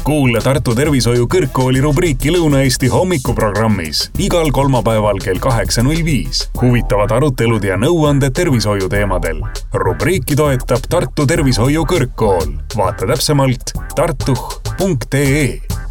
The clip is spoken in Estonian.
Kuule Tartu Tervishoiu Kõrgkooli rubriiki Lõuna-Eesti hommikuprogrammis igal kolmapäeval kell 8.05. Huvitavad arutelud ja nõuanded tervishoiu teemadel. Rubriiki toetab Tartu Tervishoiu Kõrgkool. Vaata täpsemalt tartuh.ee.